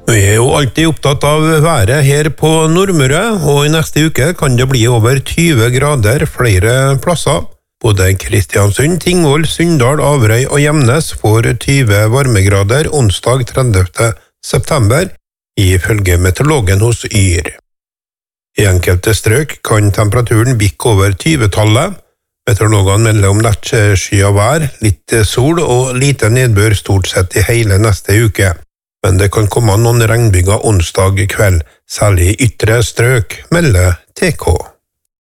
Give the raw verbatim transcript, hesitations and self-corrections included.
Vi er jo alltid opptatt av været her på Nordmøre, og i neste uke kan det bli over tyve grader flere plasser. Både Kristiansund, Tingvoll, Sunndal, Averøy og Gjemnes får tyve varmegrader onsdag tredivte september, ifølge meteorologen hos Yr. I enkelte strøk kan temperaturen bikke over tyve-tallet. Meteorologene melder om lettskyet vær, litt sol og lite nedbør stort sett i hele neste uke. Men det kan komme noen regnbyger onsdag kveld, særlig i ytre strøk, melder T K.